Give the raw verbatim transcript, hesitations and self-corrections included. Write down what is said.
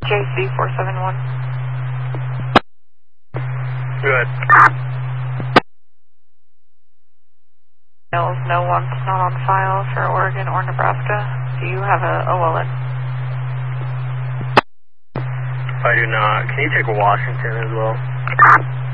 J C four seven one. Good. No one's not on file for Oregon or Nebraska. Do you have a O L N? I do not. Can you take Washington as well?